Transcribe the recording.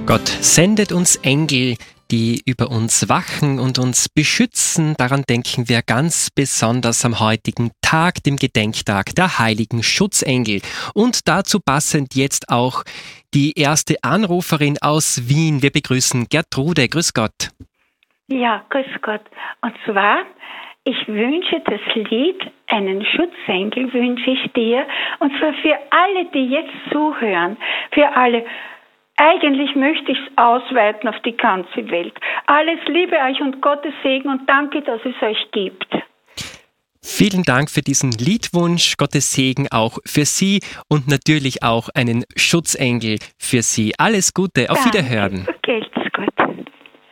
Gott sendet uns Engel, die über uns wachen und uns beschützen. Daran denken wir ganz besonders am heutigen Tag, dem Gedenktag der heiligen Schutzengel. Und dazu passend jetzt auch die erste Anruferin aus Wien. Wir begrüßen Gertrude. Grüß Gott. Ja, grüß Gott. Und zwar, ich wünsche das Lied Einen Schutzengel wünsche ich dir. Und zwar für alle, die jetzt zuhören, für alle. Eigentlich möchte ich es ausweiten auf die ganze Welt. Alles Liebe euch und Gottes Segen und danke, dass es euch gibt. Vielen Dank für diesen Liedwunsch. Gottes Segen auch für Sie und natürlich auch einen Schutzengel für Sie. Alles Gute, auf Wiederhören. Okay.